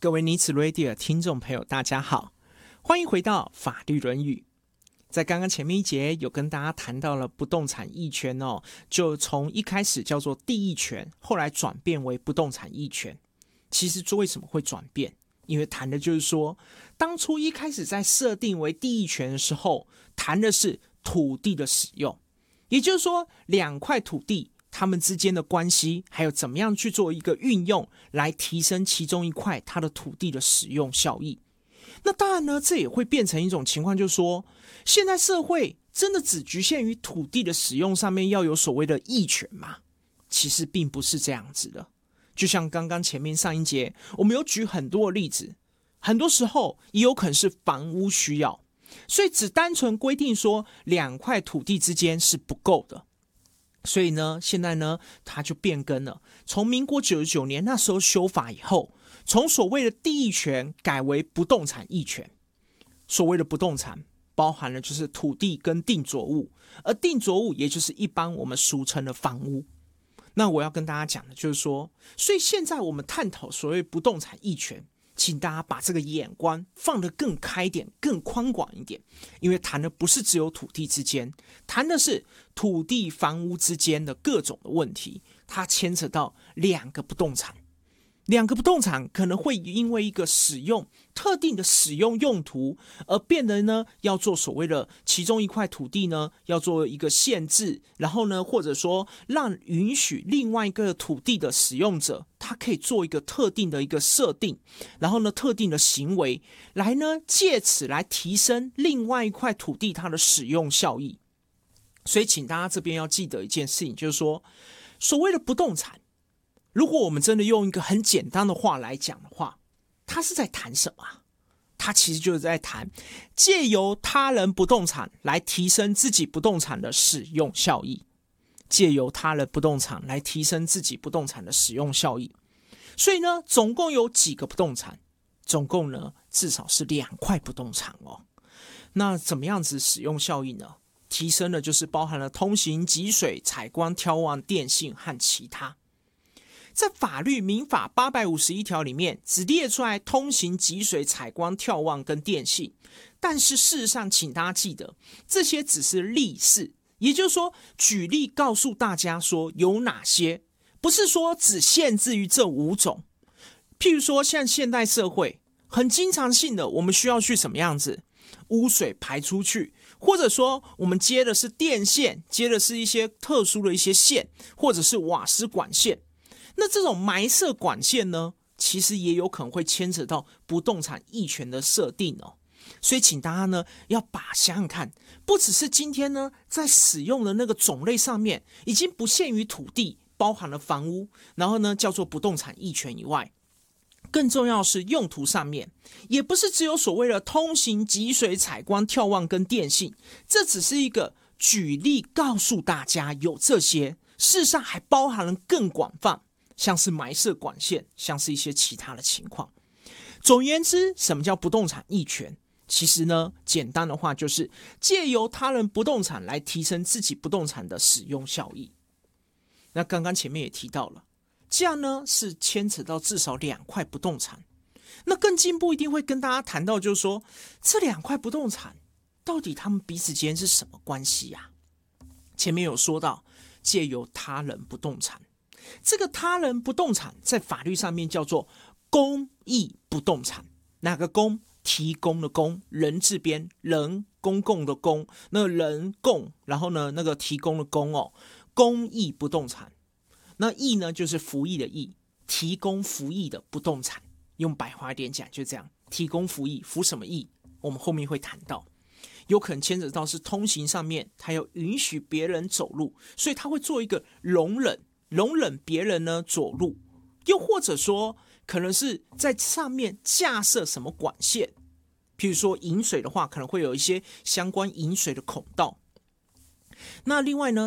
各位尼子 Radio 听众朋友大家好，欢迎回到法律论语。在刚刚前面一节有跟大家谈到了不动产役权就从一开始叫做地役权，后来转变为不动产役权。其实为什么会转变？因为谈的就是说，当初一开始在设定为地役权的时候，谈的是土地的使用，也就是说两块土地他们之间的关系，还有怎么样去做一个运用，来提升其中一块它的土地的使用效益。那当然呢，这也会变成一种情况，就是说，现在社会真的只局限于土地的使用上面要有所谓的役权吗？其实并不是这样子的。就像刚刚前面上一节，我们有举很多的例子，很多时候也有可能是房屋需要，所以只单纯规定说两块土地之间是不够的。所以呢，现在呢，它就变更了。从民国99年那时候修法以后，从所谓的地役权改为不动产役权。所谓的不动产包含了就是土地跟定着物，而定着物也就是一般我们俗称的房屋。那我要跟大家讲的就是说，所以现在我们探讨所谓不动产役权，请大家把这个眼光放得更开一点，更宽广一点，因为谈的不是只有土地之间，谈的是土地房屋之间的各种的问题，它牵扯到两个不动产。两个不动产可能会因为一个使用特定的使用用途而变得呢，要做所谓的其中一块土地呢要做一个限制，然后呢或者说让允许另外一个土地的使用者，他可以做一个特定的一个设定，然后呢特定的行为来呢借此来提升另外一块土地它的使用效益。所以请大家这边要记得一件事情，就是说所谓的不动产，如果我们真的用一个很简单的话来讲的话，它是在谈什么？它其实就是在谈借由他人不动产来提升自己不动产的使用效益，借由他人不动产来提升自己不动产的使用效益。所以呢，总共有几个不动产？总共呢，至少是2块不动产哦。那怎么样子使用效益呢？提升的就是包含了通行、集水、采光、眺望、电信和其他。在法律民法851条里面只列出来通行、集水、采光、眺望跟电信，但是事实上请大家记得，这些只是例示，也就是说举例告诉大家说有哪些，不是说只限制于这5种。譬如说像现代社会很经常性的，我们需要去什么样子污水排出去，或者说我们接的是电线，接的是一些特殊的一些线，或者是瓦斯管线。那这种埋设管线呢，其实也有可能会牵扯到不动产役权的设定哦。所以请大家呢要想想看，不只是今天呢在使用的那个种类上面已经不限于土地，包含了房屋，然后呢叫做不动产役权以外，更重要的是用途上面，也不是只有所谓的通行、集水、采光、眺望跟电信，这只是一个举例告诉大家有这些，事实上还包含了更广泛，像是埋设管线，像是一些其他的情况。总而言之，什么叫不动产役权？其实呢，简单的话就是借由他人不动产来提升自己不动产的使用效益。那刚刚前面也提到了，这样呢是牵扯到至少2块不动产。那更进一步一定会跟大家谈到，就是说这2块不动产到底他们彼此间是什么关系啊？前面有说到借由他人不动产，这个他人不动产在法律上面叫做公益不动产。哪个公？提供的供，人字边，人公共的公，那人共，然后呢那个提供的供哦，公益不动产。那益呢就是服役的益，提供服役的不动产。用白话一点讲就这样，提供服役，服什么役？我们后面会谈到。有可能牵扯到是通行上面，他要允许别人走路，所以他会做一个容忍别人呢走路。又或者说可能是在上面架设什么管线，譬如说引水的话，可能会有一些相关引水的孔道。那另外呢，